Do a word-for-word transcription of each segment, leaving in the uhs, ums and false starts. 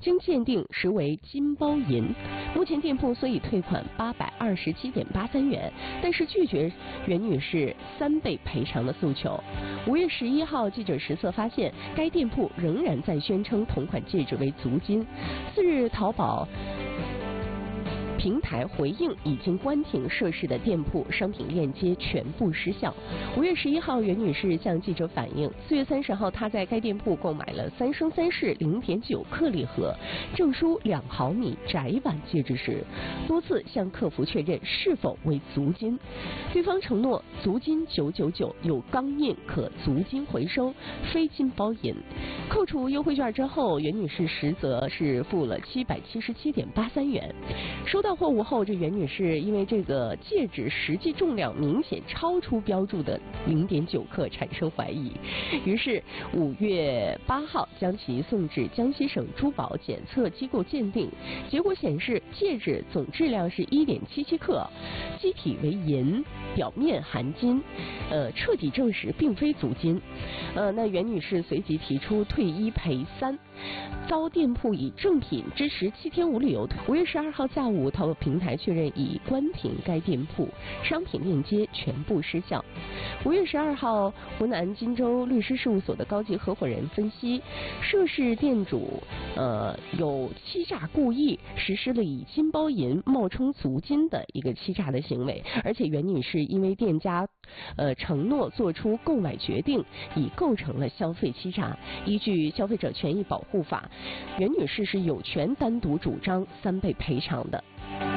经鉴定实为金包银。目前店铺虽已退款八百二十七点八三元，但是拒绝袁女士三倍赔偿的诉求。五月十一号，记者实测发现，该店铺仍然在宣称同款戒指为足金。次日，淘宝平台回应已经关停涉事的店铺，商品链接全部失效。五月十一号，袁女士向记者反映，四月三十号她在该店铺购买了三生三世零点九克礼盒、证书两毫米窄碗戒指时，多次向客服确认是否为足金，对方承诺足金九九九，有钢印可足金回收，非金包银。扣除优惠券之后，袁女士实则是付了七百七十七点八三元。收到货物后，这袁女士因为这个戒指实际重量明显超出标注的零点九克产生怀疑，于是五月八号将其送至江西省珠宝检测机构鉴定，结果显示戒指总质量是一点七七克，基体为银，表面含金，呃，彻底证实并非足金。呃，那袁女士随即提出退一赔三。遭店铺以正品支持七天无理由退。五月十二号下午，淘宝平台确认已关停该店铺，商品链接全部失效。五月十二号，湖南荆州律师事务所的高级合伙人分析，涉事店主呃有欺诈故意，实施了以金包银冒充足金的一个欺诈的行为，而且袁女士因为店家呃承诺做出购买决定，已构成了消费欺诈。依据消费者权益保护法，袁女士是有权单独主张三倍赔偿的。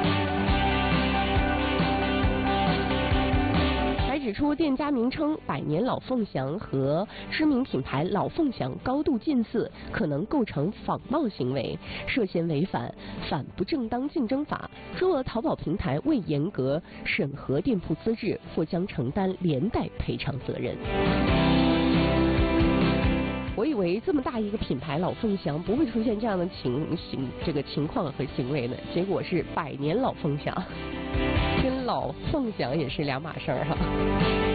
还指出，店家名称百年老凤祥和知名品牌老凤祥高度近似，可能构成仿冒行为，涉嫌违反反不正当竞争法。若淘宝平台未严格审核店铺资质，或将承担连带赔偿责任。我以为这么大一个品牌老凤祥不会出现这样的情形这个情况和行为呢，结果是百年老凤祥，跟老凤祥也是两码事儿哈。